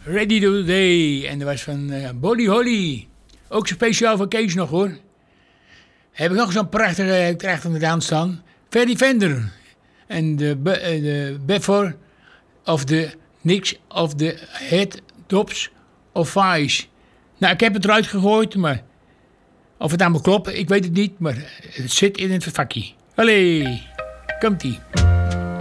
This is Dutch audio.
Ready to Day. En dat was van Bolly Holly. Ook speciaal voor Kees nog hoor. Heb ik nog zo'n prachtige krijgt aan de dans staan. Ferdy Fender. En de Before of the Nicks of the Head Tops of Vice. Nou, ik heb het eruit gegooid, maar of het allemaal klopt, ik weet het niet. Maar het zit in het vakje. Allee, komt-ie.